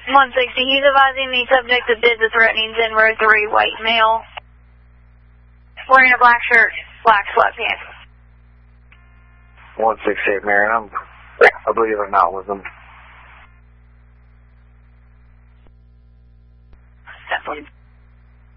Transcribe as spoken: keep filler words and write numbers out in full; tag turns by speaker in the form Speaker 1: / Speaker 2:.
Speaker 1: one sixty, he's advising the subject that did the threatenings in row three, white male, wearing a black shirt, black sweatpants.
Speaker 2: one sixty-eight, Marion, I'm, I believe I'm not with them.
Speaker 1: Definitely.